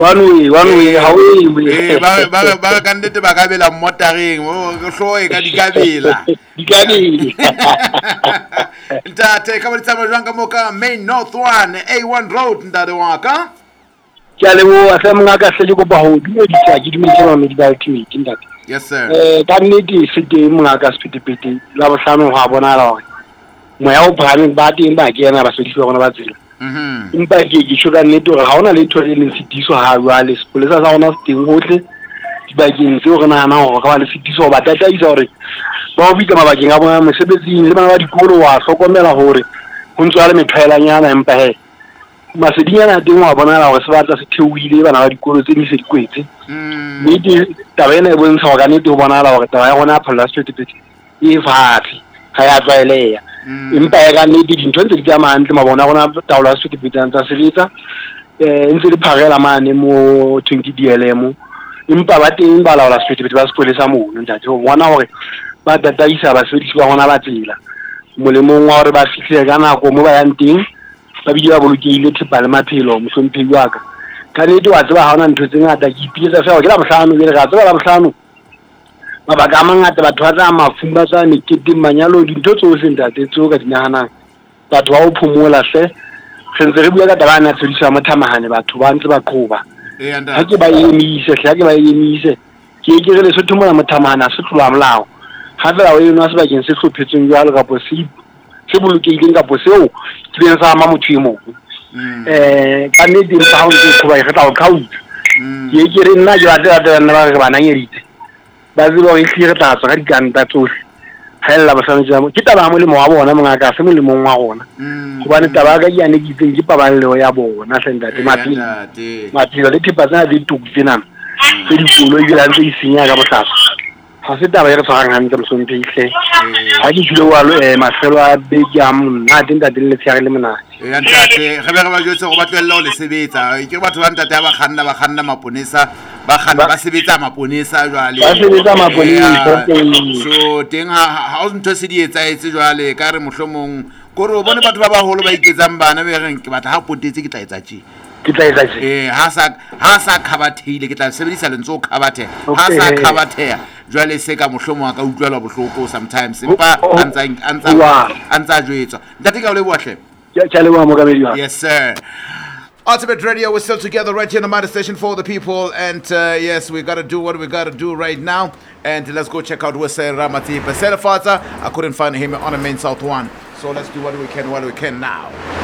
one way how we ba ka nnete ba ka bela mmotareng go hloe ka dikabela dikabela ntate ka botsa jwang ka moka main north 1 A1 road ntate wa ka ke a leboha se monga ka se go ba ho dumedisa ke dumedisa ma medical clinic ntate yes sir ka nnete se teng monga ka sepetepete la bohlano ga bona la hore moya o phahameng ba teng ba ke yana ba sedisi ba bona ba tsela empa ke tshoka nnete gore ga ona le thore le sediso ha jwale sepolesa sa gona se teng gotlhe dibakeng tseo re nagana gore ga ba le sediso ba tataisa gore ba o bitsa mabakeng a bona mosebetsing le bana ba dikolo wa hlokomela gore go ntse a le methwaelanyana empa he masedinyana a teng wa bonala gore se batla se theoile bana ba dikolo tse di se dikwetse mme taba ena e bontsha gore ka nnete go bonala gore taba ya gona ya pholola sepetepete e fatshe ga ya tlwaeleya empa ya ka nnete dintho ntse di tsamaya hantle mabona gona taolo ya sepetepete tsa sebetsa ntse di phagela mane mo 20 DLM empa ba teng ba laola sepetepete ba sepolesa mono ntate go bona gore ba tataisa basebedisi ba gona ba tsela molemong wa gore ba fitlhele ka nako mo ba yang teng ba bile ba bolokehile thepa le maphelo mohlomphedi wa ka nnete wa tseba ga ona ntho tse ngata ke ipiletsa fela ke la bohlano ke re ga tseba la bohlano mabaka a mangata batho ba tsa mafung ba tsa mekete manyalo dintho tsohle ntate tseo ka dinaganang batho ba o phomola se ntse re bua ka taba ya tshediso ya mothamagane batho ba ntse ba qoba ha ke ba emise ke re le se thumola mothamagane a se tlola molao ha fela o eno a sebakeng se hlophetsweng jwalo kapo se bolokehileng kapo seo ke beng sa ama motho e mongwe ka nnete empa ha o ntse qoba e tla o count ke re nna ke batla nna ba re bananyeditse ba tseba gore ehlile re tla tswa ka dikanta tsohle ga ela bohlano jamo ke taba ya molemo wa bona mongaka se molemong wa gona gobane taba ya ka ke yane ke itseng ke pabalelo ya bona hlentate maphelo le thepa tsena di tuku tsenana tse dikolo ebilang tse di senya ka botlhaswa ga se taba e re tshwarang gantle mosompheitlhe ga ke jule walo mafelo a beke a monate ntate le letshegare le monate ntate ge be ge ba jetse go ba tloelela go le sebetsa ke batho ba ntate ya ba kganna maponesa ba sebetsa maponesa jwale so teng ha o ntho se di etsaetse jwale ka re mohlomong kore o bone batho ba baholo ba iketsang bana be reng ke batla ha potetse ke tla etsa tje ha sa khabatheile ke tla sebedisa lentso o khabathe ha sa khabathea jwale se ka mohlomong a ka utlwela bohloko sometimes empa antsa jwetswa ntate ka o le boahle yes sir. Ultimate Radio, we're still together right here on the Mighty Station for the people. And yes, we got to do what we got to do right now. And let's go check out Wesay Ramati. Pasela Fata, I couldn't find him on the main South one. So let's do what we can now.